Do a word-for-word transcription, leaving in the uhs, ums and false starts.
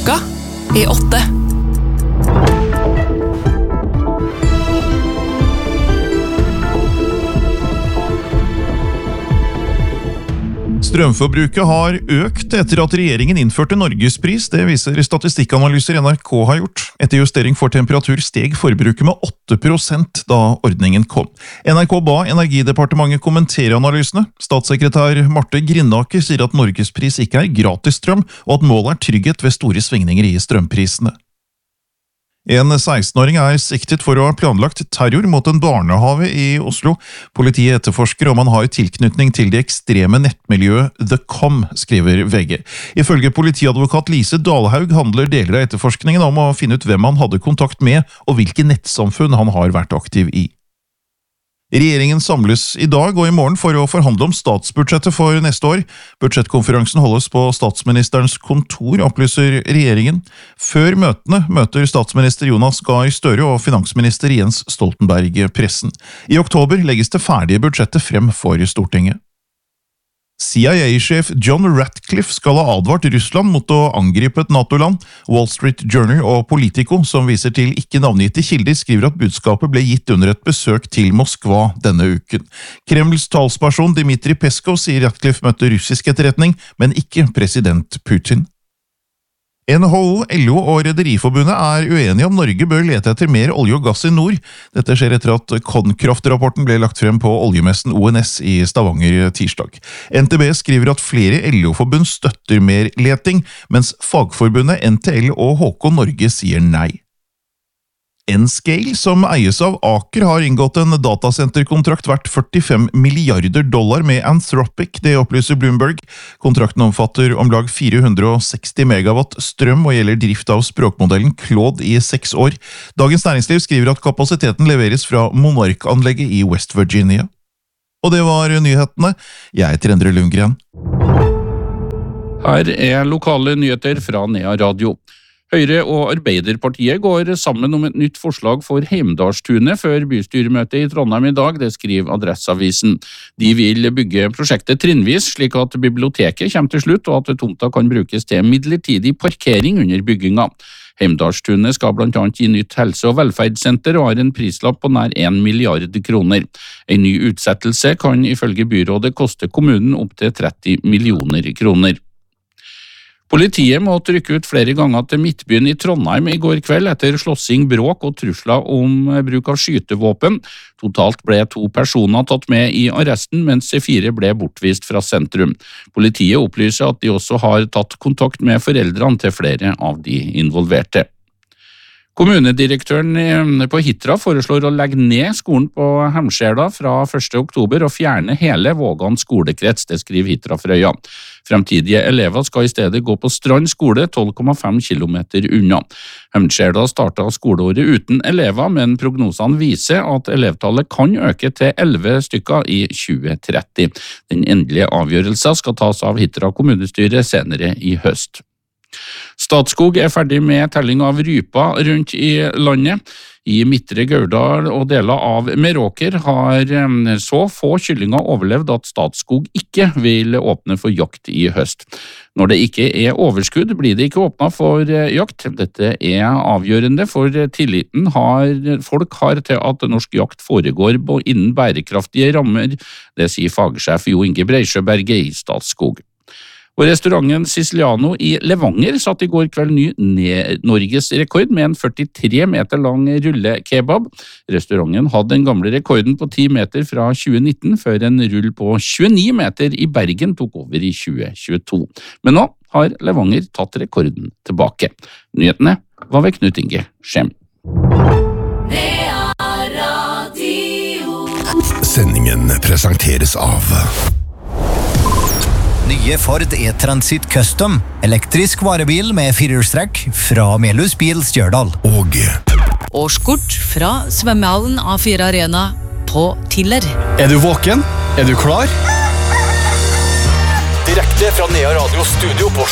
klokka er åtte. Strømforbruket har økt etter at regjeringen innførte Norgespris, det viser statistikkanalyser N R K har gjort. Etter justering for temperatur steg forbruket med åtte prosent da ordningen kom. N R K ba Energidepartementet kommentere analysene. Statssekretær Marte Grindaker sier at Norgespris ikke er gratis strøm, og at målet er trygghet ved store svingninger i strømprisene. En seksten-åring er siktet for å ha planlagt terror mot en barnehave i Oslo. Politiet etterforsker om han har tilknytning til det ekstreme nettmiljøet The Com, skriver V G. Ifølge politiadvokat Lise Dalhaug handler deler av etterforskningen om å finne ut hvem han hadde kontakt med, og hvilke nettsamfunn han har vært aktiv i. Regjeringen samles i dag og i morgen for å forhandle om statsbudsjettet for neste år. Budsjettkonferansen holdes på statsministerens kontor, opplyser regjeringen. Før møtene møter statsminister Jonas Gahr Støre og finansminister Jens Stoltenberg pressen. I oktober legges det ferdige budsjettet frem for Stortinget. C I A-sjef John Ratcliffe skal ha advart Russland mot å angripe et NATO-land. Wall Street Journal og Politico, som viser til ikke navngitte kilder, skriver at budskapet ble gitt under et besøk til Moskva denne uken. Kremls talsperson Dmitrij Peskov sier Ratcliffe møtte russisk etterretning, men ikke president Putin. N H O, L O og Rederiforbundet er uenige om Norge bør lete etter mer olje og gass i nord. Dette skjer etter at Konkraft-rapporten ble lagt frem på oljemessen O N S i Stavanger tirsdag. N T B skriver at flere L O-forbund støtter mer leting, mens fagforbundet N T L og H K Norge sier nei. Nscale, som eies av Aker, har inngått en datasenterkontrakt verdt førtifem milliarder dollar med Anthropic, det opplyser Bloomberg. Kontrakten omfatter om lag fire hundre og seksti megawatt strøm og gjelder drift av språkmodellen Claude i seks år. Dagens Næringsliv skriver at kapasiteten leveres fra Monark-anlegget i West Virginia. Og det var nyhetene. Jeg heter Endre Lundgren. Her er lokale nyheter fra Nea Radio. Høyre og Arbeiderpartiet går sammen om et nytt forslag for Heimdalstunet før bystyremøtet i Trondheim i dag, det skriver Adresseavisen. De vil bygge prosjektet trinnvis, slik at biblioteket kommer til slutt, og at tomta kan brukes til midlertidig parkering under bygginga. Heimdalstunet skal blant annet gi nytt helse- og velferdssenter og har en prislapp på nær en milliard kroner. En ny utsettelse kan ifølge byrådet koste kommunen opp til tretti millioner kroner. Politiet måtte rykke ut flere ganger til Midtbyen i Trondheim i går kveld etter slåssing, bråk og trusler om bruk av skytevåpen. Totalt ble to personer tatt med i arresten, mens fire ble bortvist fra sentrum. Politiet opplyser at de også har tatt kontakt med foreldrene til flere av de involverte. Kommunedirektøren på Hitra foreslår å legge ned skolen på Hemskjela fra første oktober og fjerne hele Vågan skolekrets, det skriver Hitra Frøya. Fremtidige elever skal i stedet gå på Strand skole, tolv komma fem kilometer unna. Hemskjela startet skoleåret uten elever, men prognosene viser at elevtallet kan øke til elleve stykker i tjue tretti. Den endelige avgjørelsen skal tas av Hitra kommunestyre senere i høst. Statskog er ferdig med telling av ryper rundt i landet. I Midtre Gauldal og deler av Meråker har så få kyllinger overlevd at Statskog ikke vil åpne for jakt i høst. Når det ikke er overskudd, blir det ikke åpnet for jakt. Dette er avgjørende for tilliten har, folk har til at norsk jakt foregår innen bærekraftige rammer, det sier fagsjef Jo Inge Breisjøberget i Statskog. Og restauranten Siciliano i Levanger satt i går kveld ny Norges rekord med en førtitre meter lang rullekebab. Restauranten hadde den gamle rekorden på ti meter fra tjue nitten, før en rull på tjueni meter i Bergen tok over i tjue tjueto. Men nå har Levanger tatt rekorden tilbake. Nyhetene var ved Knut Inge Skjem. Sendingen presenteres av Nye Ford E-Transit Custom, elektrisk varebil med firehjulstrekk fra Melhus Bil Stjørdal. Og årskort fra svømmehallen A fire Arena på Tiller. Er du våken? Er du klar? direkte fra Nea Radio Studio på